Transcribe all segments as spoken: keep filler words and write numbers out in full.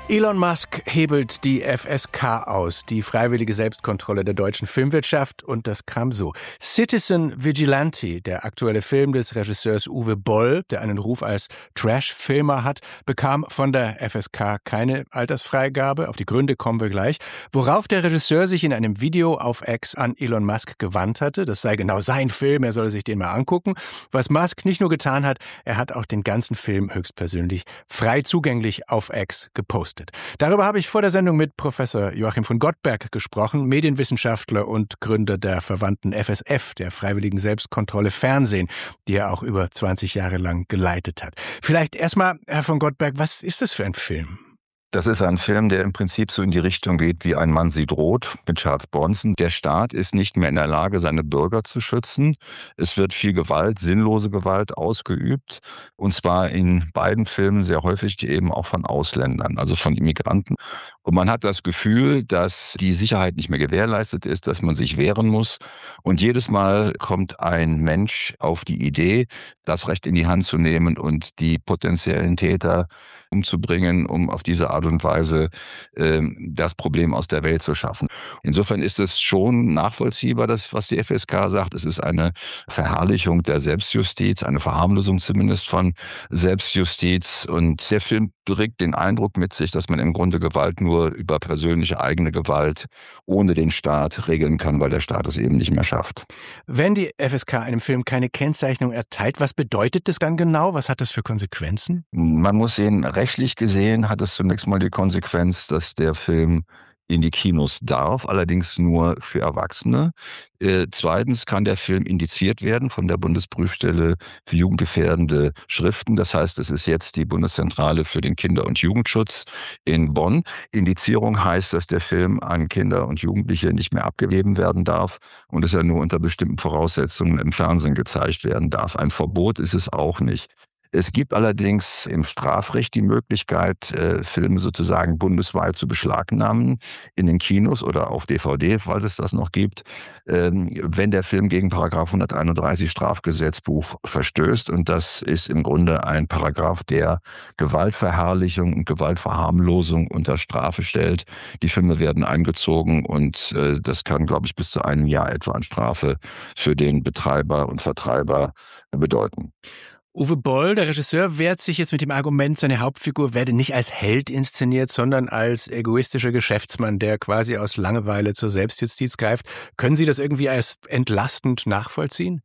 Elon Musk hebelt die F S K aus, die freiwillige Selbstkontrolle der deutschen Filmwirtschaft, und das kam so. Citizen Vigilante, der aktuelle Film des Regisseurs Uwe Boll, der einen Ruf als Trash-Filmer hat, bekam von der F S K keine Altersfreigabe. Auf die Gründe kommen wir gleich. Worauf der Regisseur sich in einem Video auf X an Elon Musk gewandt hatte, das sei genau sein Film, er solle sich den mal angucken. Was Musk nicht nur getan hat, er hat auch den ganzen Film höchstpersönlich frei zugänglich auf X gepostet. Darüber habe ich vor der Sendung mit Professor Joachim von Gottberg gesprochen, Medienwissenschaftler und Gründer der verwandten F S F, der Freiwilligen Selbstkontrolle Fernsehen, die er auch über zwanzig Jahre lang geleitet hat. Vielleicht erstmal, Herr von Gottberg, was ist das für ein Film? Das ist ein Film, der im Prinzip so in die Richtung geht wie Ein Mann sieht rot mit Charles Bronson. Der Staat ist nicht mehr in der Lage, seine Bürger zu schützen. Es wird viel Gewalt, sinnlose Gewalt ausgeübt. Und zwar in beiden Filmen sehr häufig eben auch von Ausländern, also von Immigranten. Und man hat das Gefühl, dass die Sicherheit nicht mehr gewährleistet ist, dass man sich wehren muss. Und jedes Mal kommt ein Mensch auf die Idee, das Recht in die Hand zu nehmen und die potenziellen Täter umzubringen, um auf diese Art und Weise äh, das Problem aus der Welt zu schaffen. Insofern ist es schon nachvollziehbar, dass, was die F S K sagt. Es ist eine Verherrlichung der Selbstjustiz, eine Verharmlosung zumindest von Selbstjustiz. Und der Film bringt den Eindruck mit sich, dass man im Grunde Gewalt nur über persönliche eigene Gewalt ohne den Staat regeln kann, weil der Staat es eben nicht mehr schafft. Wenn die F S K einem Film keine Kennzeichnung erteilt, was bedeutet das dann genau? Was hat das für Konsequenzen? Man muss sehen, rechtlich gesehen hat es zunächst mal die Konsequenz, dass der Film in die Kinos darf, allerdings nur für Erwachsene. Äh, zweitens kann der Film indiziert werden von der Bundesprüfstelle für jugendgefährdende Schriften. Das heißt, es ist jetzt die Bundeszentrale für den Kinder- und Jugendschutz in Bonn. Indizierung heißt, dass der Film an Kinder und Jugendliche nicht mehr abgegeben werden darf und dass er nur unter bestimmten Voraussetzungen im Fernsehen gezeigt werden darf. Ein Verbot ist es auch nicht. Es gibt allerdings im Strafrecht die Möglichkeit, äh, Filme sozusagen bundesweit zu beschlagnahmen, in den Kinos oder auf D V D, falls es das noch gibt, ähm, wenn der Film gegen Paragraph hunderteinunddreißig Strafgesetzbuch verstößt. Und das ist im Grunde ein Paragraph, der Gewaltverherrlichung und Gewaltverharmlosung unter Strafe stellt. Die Filme werden eingezogen und äh, das kann, glaube ich, bis zu einem Jahr etwa an Strafe für den Betreiber und Vertreiber bedeuten. Uwe Boll, der Regisseur, wehrt sich jetzt mit dem Argument, seine Hauptfigur werde nicht als Held inszeniert, sondern als egoistischer Geschäftsmann, der quasi aus Langeweile zur Selbstjustiz greift. Können Sie das irgendwie als entlastend nachvollziehen?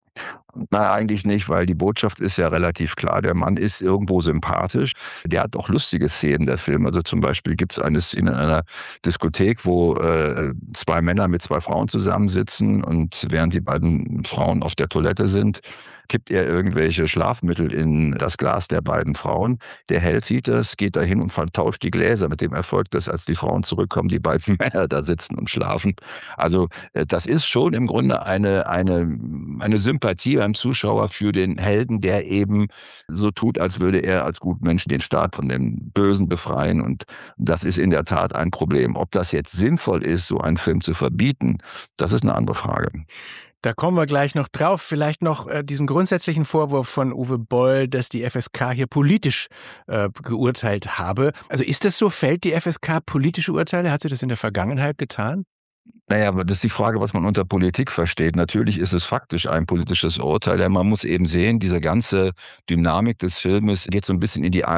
Na, eigentlich nicht, weil die Botschaft ist ja relativ klar. Der Mann ist irgendwo sympathisch. Der hat auch lustige Szenen, der Film. Also zum Beispiel gibt es eine Szene in einer Diskothek, wo äh, zwei Männer mit zwei Frauen zusammensitzen und während die beiden Frauen auf der Toilette sind, kippt er irgendwelche Schlafmittel in das Glas der beiden Frauen. Der Held sieht das, geht dahin und vertauscht die Gläser mit dem Erfolg, dass als die Frauen zurückkommen, die beiden Männer da sitzen und schlafen. Also äh, das ist schon im Grunde eine, eine, eine Sympathie beim Zuschauer für den Helden, der eben so tut, als würde er als Gutmensch den Staat von dem Bösen befreien. Und das ist in der Tat ein Problem. Ob das jetzt sinnvoll ist, so einen Film zu verbieten, das ist eine andere Frage. Da kommen wir gleich noch drauf. Vielleicht noch äh, diesen grundsätzlichen Vorwurf von Uwe Boll, dass die F S K hier politisch äh, geurteilt habe. Also ist das so? Fällt die F S K politische Urteile? Hat sie das in der Vergangenheit getan? Naja, aber das ist die Frage, was man unter Politik versteht. Natürlich ist es faktisch ein politisches Urteil, denn man muss eben sehen, diese ganze Dynamik des Filmes geht so ein bisschen in die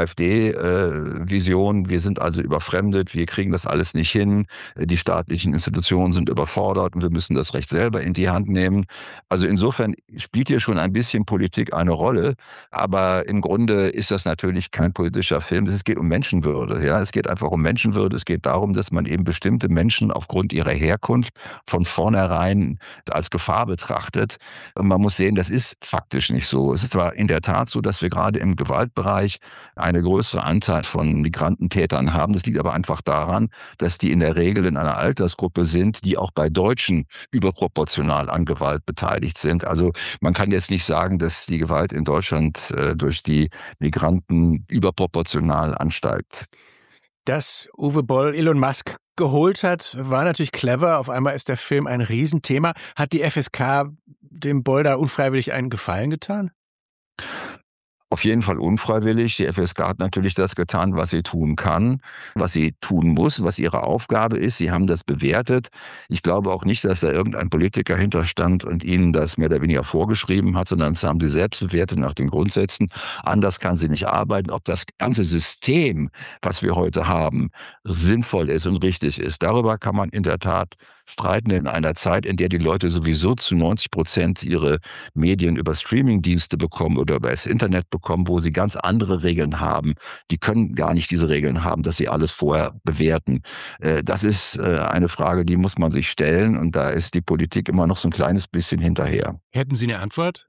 AfD-Vision. Äh, wir sind also überfremdet, wir kriegen das alles nicht hin, die staatlichen Institutionen sind überfordert und wir müssen das Recht selber in die Hand nehmen. Also insofern spielt hier schon ein bisschen Politik eine Rolle, aber im Grunde ist das natürlich kein politischer Film. Es geht um Menschenwürde. Ja? Es geht einfach um Menschenwürde. Es geht darum, dass man eben bestimmte Menschen aufgrund ihrer Herkunft von vornherein als Gefahr betrachtet. Und man muss sehen, das ist faktisch nicht so. Es ist zwar in der Tat so, dass wir gerade im Gewaltbereich eine größere Anzahl von Migrantentätern haben. Das liegt aber einfach daran, dass die in der Regel in einer Altersgruppe sind, die auch bei Deutschen überproportional an Gewalt beteiligt sind. Also man kann jetzt nicht sagen, dass die Gewalt in Deutschland äh, durch die Migranten überproportional ansteigt. Dass Uwe Boll Elon Musk geholt hat, war natürlich clever. Auf einmal ist der Film ein Riesenthema. Hat die F S K dem Boll da unfreiwillig einen Gefallen getan? Auf jeden Fall unfreiwillig. Die F S K hat natürlich das getan, was sie tun kann, was sie tun muss, was ihre Aufgabe ist. Sie haben das bewertet. Ich glaube auch nicht, dass da irgendein Politiker hinterstand und ihnen das mehr oder weniger vorgeschrieben hat, sondern das haben sie selbst bewertet nach den Grundsätzen. Anders kann sie nicht arbeiten. Ob das ganze System, was wir heute haben, sinnvoll ist und richtig ist, darüber kann man in der Tat streiten in einer Zeit, in der die Leute sowieso zu neunzig Prozent ihre Medien über Streamingdienste bekommen oder über das Internet bekommen, wo sie ganz andere Regeln haben. Die können gar nicht diese Regeln haben, dass sie alles vorher bewerten. Das ist eine Frage, die muss man sich stellen, und da ist die Politik immer noch so ein kleines bisschen hinterher. Hätten Sie eine Antwort?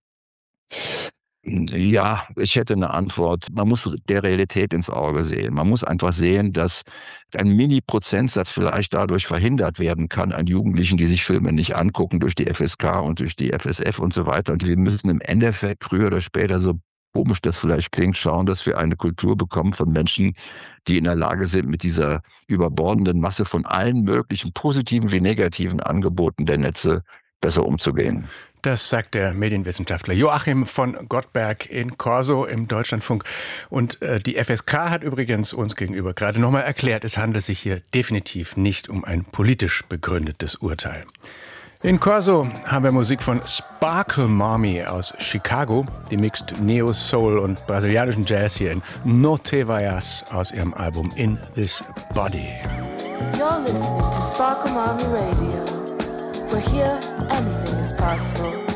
Ja, ich hätte eine Antwort. Man muss der Realität ins Auge sehen. Man muss einfach sehen, dass ein Mini-Prozentsatz vielleicht dadurch verhindert werden kann an Jugendlichen, die sich Filme nicht angucken, durch die F S K und durch die F S F und so weiter. Und wir müssen im Endeffekt früher oder später, so komisch das vielleicht klingt, schauen, dass wir eine Kultur bekommen von Menschen, die in der Lage sind, mit dieser überbordenden Masse von allen möglichen positiven wie negativen Angeboten der Netze besser umzugehen. Das sagt der Medienwissenschaftler Joachim von Gottberg in Corso im Deutschlandfunk. Und äh, die F S K hat übrigens uns gegenüber gerade nochmal erklärt, es handelt sich hier definitiv nicht um ein politisch begründetes Urteil. In Corso haben wir Musik von Sparkle Mommy aus Chicago. Die mixt Neo Soul und brasilianischen Jazz hier in No Te Vayas aus ihrem Album In This Body. You're listening to Sparkle Mommy Radio. We're here, anything is possible.